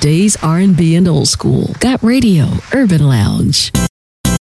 today's R&B and old school. Got Radio Urban Lounge.